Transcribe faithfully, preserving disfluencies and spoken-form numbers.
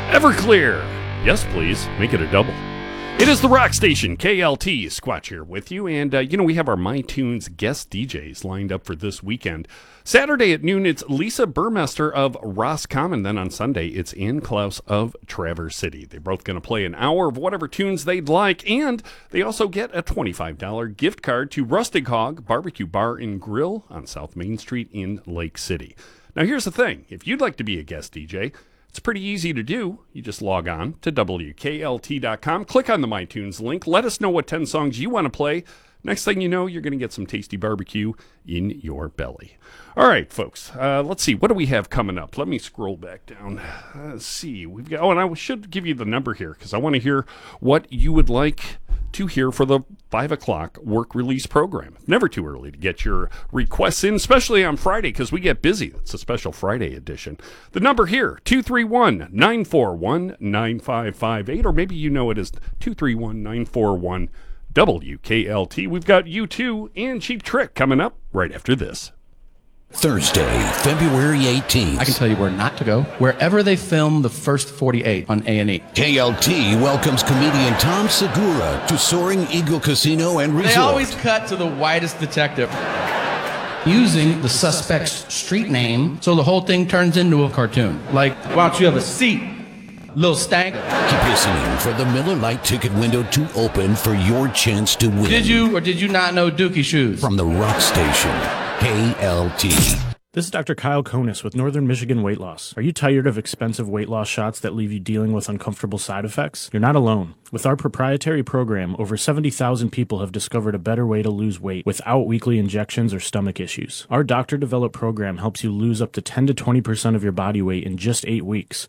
Everclear. Yes, please. Make it a double. It is the Rock Station, K L T. Squatch here with you. And, uh, you know, we have our MyTunes guest D Js lined up for this weekend. Saturday at noon, it's Lisa Burmester of Roscommon. Then on Sunday, it's Ann Klaus of Traverse City. They're both going to play an hour of whatever tunes they'd like. And they also get a twenty-five dollars gift card to Rustic Hog Barbecue Bar and Grill on South Main Street in Lake City. Now, here's the thing. If you'd like to be a guest D J, it's pretty easy to do. You just log on to W K L T dot com, click on the MyTunes link, let us know what ten songs you want to play. Next thing you know, you're going to get some tasty barbecue in your belly. All right, folks, uh, let's see. What do we have coming up? Let me scroll back down. Uh, let's see. We've got. Oh, and I should give you the number here because I want to hear what you would like to hear for the five o'clock work release program. Never too early to get your requests in, especially on Friday because we get busy. It's a special Friday edition. The number here, two three one, nine four one, nine five five eight, or maybe you know it as two three one, nine four one, W K L T. We've got U two and Cheap Trick coming up right after this. Thursday, February eighteenth. I can tell you where not to go. Wherever they film the first forty-eight on A and E. K L T welcomes comedian Tom Segura to Soaring Eagle Casino and Resort. They always cut to the whitest detective. Using the suspect's street name, so the whole thing turns into a cartoon. Like, why don't you have a seat, little stank? Keep listening for the Miller Lite ticket window to open for your chance to win. Did you or did you not know Dookie Shoes? From the Rock Station, K L T. This is Doctor Kyle Konis with Northern Michigan Weight Loss. Are you tired of expensive weight loss shots that leave you dealing with uncomfortable side effects? You're not alone. With our proprietary program, over seventy thousand people have discovered a better way to lose weight without weekly injections or stomach issues. Our doctor-developed program helps you lose up to ten to twenty percent of your body weight in just eight weeks.